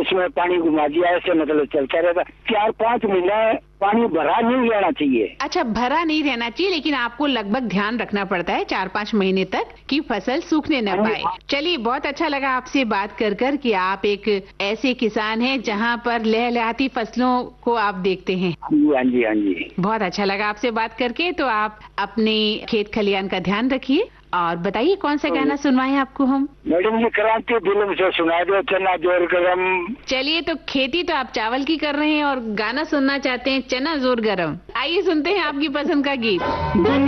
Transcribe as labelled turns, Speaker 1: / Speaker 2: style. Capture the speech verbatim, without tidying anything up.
Speaker 1: उसमें पानी घुमा दिया, ऐसे मतलब चलता रहता। चार पाँच महीने पानी भरा नहीं रहना चाहिए।
Speaker 2: अच्छा, भरा नहीं रहना चाहिए, लेकिन आपको लगभग ध्यान रखना पड़ता है चार पाँच महीने तक कि फसल सूखने न पाए। चलिए, बहुत अच्छा लगा आपसे बात कर कर कि आप एक ऐसे किसान हैं जहां पर लहलहाती फसलों को आप देखते हैं।
Speaker 1: हाँ जी, हाँ जी।
Speaker 2: बहुत अच्छा लगा आपसे बात करके। तो आप अपने खेत खलियान का ध्यान रखिए और बताइए कौन सा गाना सुनवाएं आपको हम।
Speaker 1: मैडम जी, क्रांति फिल्म से सुना दो चना जोर गरम।
Speaker 2: चलिए, तो खेती तो आप चावल की कर रहे हैं और गाना सुनना चाहते हैं चना जोर गरम। आइए सुनते हैं आपकी पसंद का गीत।